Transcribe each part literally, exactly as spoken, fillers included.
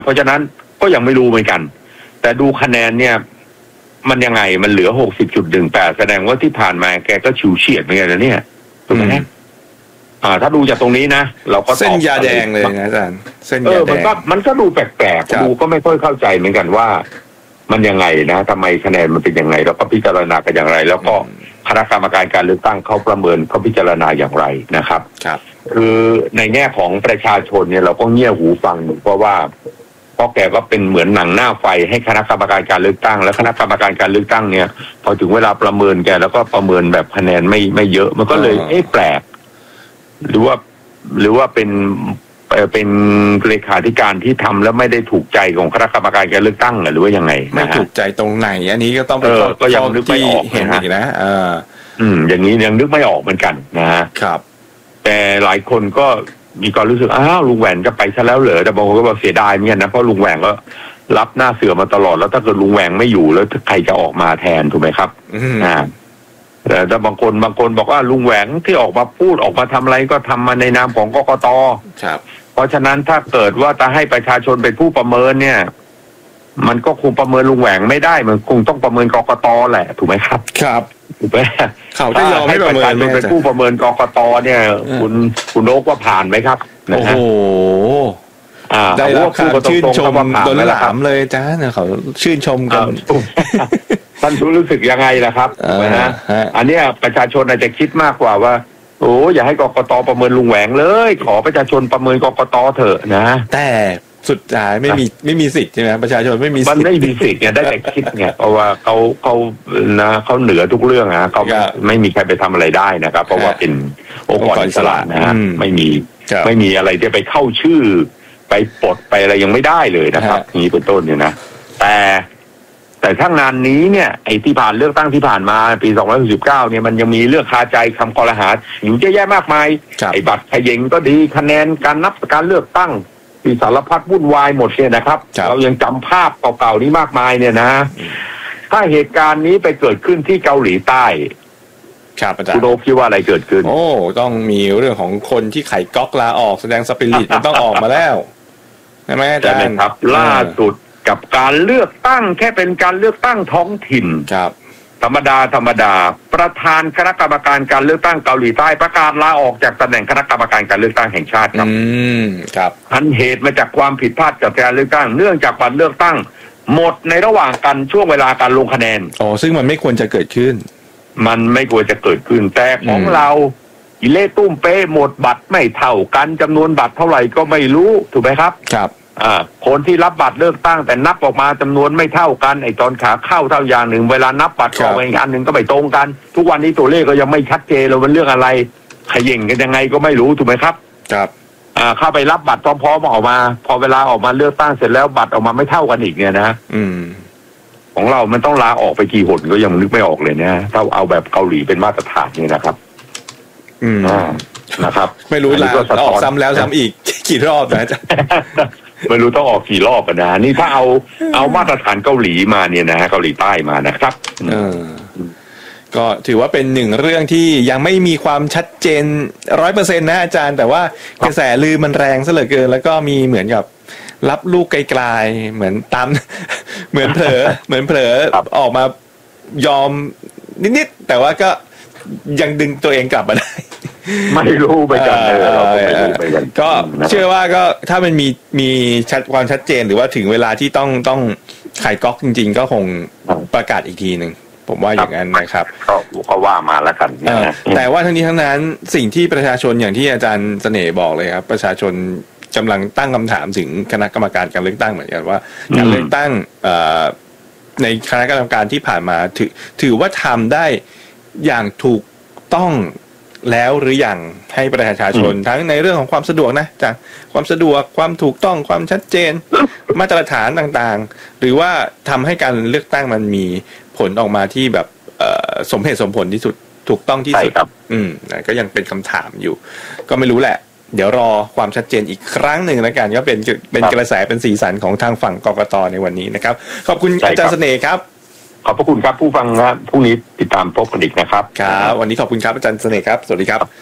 เพราะฉะนั้นก็ยังไม่รู้เหมือนกันแต่ดูคะแนนเนี่ยมันยังไงมันเหลือ หกสิบจุดหนึ่งแปด แสดงว่าที่ผ่านมาแกก็ฉิวเฉียดเหมือนกันนะเนี่ยถูกไหมอ่าถ้าดูจากตรงนี้นะเราก็เส้นยาแดงเลยนะอาจารย์เส้นยาแดงมันก็มันก็ดูแปลกๆดูก็ไม่ค่อยเข้าใจเหมือนกันว่ามันยังไงนะทำไมคะแนนมันเป็นยังไงเราก็พิจารณากันอย่างไรแล้วก็คณะกรรมการการเลือกตั้งเขาประเมินเขาพิจารณาอย่างไรนะครับครับคือในแง่ของประชาชนเนี่ยเราก็เงี่ยหูฟังเพราะว่าเพราะแกก็เป็นเหมือนหนังหน้าไฟให้คณะกรรมการการเลือกตั้งและคณะกรรมการการเลือกตั้งเนี่ยพอถึงเวลาประเมินแกแล้วก็ประเมินแบบคะแนนไม่ไม่เยอะมันก็เลยเอ๊ะแปลกหรือว่าหรือว่าเป็นเป็นเลขาธิการที่ทำแล้วไม่ได้ถูกใจของคณะกรรมการการเลือกตั้งหรือว่ายังไงไม่ถูกใจตรงไหนอันนี้ก็ต้องเป็นข้อก็ยังนึกไม่ออกเห็นอีกนะเอออืมอย่างนี้ยังนึกไม่ออกเหมือนกันนะฮะครับแต่หลายคนก็มีความรู้สึกอ้าวลุงแหวนจะไปซะแล้วเหรอแต่บางคนก็บอกเสียดายเหมือนกันนะเพราะลุงแหวนก็รับหน้าเสือมาตลอดแล้วถ้าเกิดลุงแหวงไม่อยู่แล้วใครจะออกมาแทนถูกไหมครับอ่าแต่ถ้าบางคนบางคนบอกว่าลุงแหวงที่ออกมาพูดออกมาทำอะไรก็ทำมาในนามของกกต. ครับเพราะฉะนั้นถ้าเกิดว่าจะให้ประชาชนเป็นผู้ประเมินเนี่ยมันก็คงประเมินลุงแหวงไม่ได้มันคงต้องประเมินกกต.แหละถูกไหมครับครับถูกไหมเขาจะยอมให้ประเมินเป็นผู้ประเมินกกต.เนี่ยคุณคุณโอ๊กว่าผ่านไหมครับโอ้โหได้รับคำชื่นชมโดนหลามเลยจ้าเนี่ยเขาชื่นชมกันท่านรู้สึกยังไงล่ะครับนะอันนี้ประชาชนอาจจะคิดมากกว่าว่าโอ้อย่าให้กกต.ประเมินลุงแหวงเลยขอประชาชนประเมินกกต.เถอะนะแต่สุดท้ายไม่มีไม่มีสิทธิ์ใช่ไหมประชาชนไม่มีมันไม่มีสิทธิ์เนี่ยได้แต่คิดเนี่ยเพราะว่าเขาเขานะเขาเหนือทุกเรื่องนะเขาไม่มีใครไปทำอะไรได้นะครับเพราะว่าเป็นองค์กรอิสระนะฮะไม่มีไม่มีอะไรที่ไปเข้าชื่อไปปลดไปอะไรยังไม่ได้เลยนะครับนี้เป็นต้นเนี่ยนะแต่แต่ถ้างานนี้เนี่ยไอ้ที่ผ่านเลือกตั้งที่ผ่านมาปีสองพันสิบเก้าเนี่ยมันยังมีเรื่องคาใจคำคอรหาอยู่เยอะแยะมากมายไอ้บัตรเขย่งก็ดีคะแนนการนับการเลือกตั้งที่สารพัดวุ่นวายหมดเนี่ยนะครับเรายังจำภาพเก่าๆนี้มากมายเนี่ยนะถ้าเหตุการณ์นี้ไปเกิดขึ้นที่เกาหลีใต้ครับอาจารย์คุณโอ๊คคิดว่าอะไรเกิดขึ้นโอ้ต้องมีเรื่องของคนที่ไขก๊อกลาออกแสดงสปิริตมันต้องออกมาแล้วใช่ไหมอาจารย์ครับล่าสุดกับการเลือกตั้งแค่เป็นการเลือกตั้งท้องถิ่นครับธรรมดาธรรมดาประธานคณะกรรมการการเลือกตั้งเกาหลีใต้ประกาศลาออกจากตำแหน่งคณะกรรมการการเลือกตั้งแห่งชาติครับอืมครับอันเหตุมาจากความผิดพลาดจากการเลือกตั้งเนื่องจากบัตรเลือกตั้งหมดในระหว่างกันช่วงเวลาการลงคะแนนอ๋อซึ่งมันไม่ควรจะเกิดขึ้นมันไม่ควรจะเกิดขึ้นแต่ของเราอิเล่ตุ้มเป้หมดบัตรไม่เท่ากันจำนวนบัตรเท่าไหร่ก็ไม่รู้ถูกไหมครับครับอ่าคนที่รับบัตรเลือกตั้งแต่นับออกมาจำนวนไม่เท่ากันไอ้ตอนขาเข้าเท่าอย่างหนึ่งเวลานับบัตรออกมาอีกอันหนึ่งก็ไม่ตรงกันทุกวันนี้ตัวเลขก็ยังไม่ชัดเจนเลยมันเรื่องอะไรขย่งกันยังไงก็ไม่รู้ถูกไหมครับครับอ่าเข้าไปรับบัตรพร้อมๆออกมาพอเวลาออกมาเลือกตั้งเสร็จแล้วบัตรออกมาไม่เท่ากันอีกเนี่ยนะอืมของเรามันต้องลาออกไปกี่หนก็ยังนึกไม่ออกเลยนะถ้าเอาแบบเกาหลีเป็นมาตรฐานนี่นะครับอืมนะครับไม่รู้ลาออกซ้ำแล้วซ้ำอีกกี่รอบนะจ๊ะไม่รู้ต้องออกกี่รอบนะนี่ถ้าเอาเอามาตรฐานเกาหลีมาเนี่ยนะเกาหลีใต้มานะครับเออก็ถือว่าเป็นหนึ่งเรื่องที่ยังไม่มีความชัดเจนร้อยเปอร์เซ็นต์นะอาจารย์แต่ว่ากระแสลือมันแรงซะเหลือเกินแล้วก็มีเหมือนกับรับลูกไกลๆเหมือนตามเหมือนเผลอเหมือนเผลอออกมายอมนิดๆแต่ว่าก็ยังดึงตัวเองกลับมาได้ไม่รู้ไปกันเลยเราก็ไม่รู้ไปกันก็เชื่อว่าก็ถ้ามันมีมีชัดความชัดเจนหรือว่าถึงเวลาที่ต้องต้องไขก๊อกจริงๆก็คงประกาศอีกทีหนึ่งผมว่าอย่างนั้นนะครับก็ก็ว่ามาแล้วกันแต่ว่าทั้งนี้ทั้งนั้นสิ่งที่ประชาชนอย่างที่อาจารย์เสน่ห์บอกเลยครับประชาชนกำลังตั้งคำถามถึงคณะกรรมการการเลือกตั้งเหมือนกันว่าการเลือกตั้งในคณะกรรมการที่ผ่านมาถือถือว่าทำได้อย่างถูกต้องแล้วหรือยังให้ประชาชนทั้งในเรื่องของความสะดวกนะจากความสะดวกความถูกต้องความชัดเจนมาตรฐานต่างๆหรือว่าทำให้การเลือกตั้งมันมีผลออกมาที่แบบสมเหตุสมผลที่สุดถูกต้องที่สุดอืมก็ยังเป็นคำถามอยู่ก็ไม่รู้แหละเดี๋ยวรอความชัดเจนอีกครั้งหนึ่งแล้วกันก็เป็นเป็นกระแสเป็นสีสันของทางฝั่งกกต.ในวันนี้นะครับขอบคุณอาจารย์เสน่ห์ครับขอบพระคุณครับผู้ฟังครับพรุ่งนี้ติดตามพบกันอีกนะครับครับวันนี้ขอบคุณครับอาจารย์เสน่ห์ครับสวัสดีครับ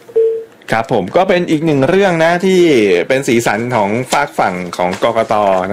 ครับผมก็เป็นอีกหนึ่งเรื่องนะที่เป็นสีสันของฝากฝั่งของกกต.นะ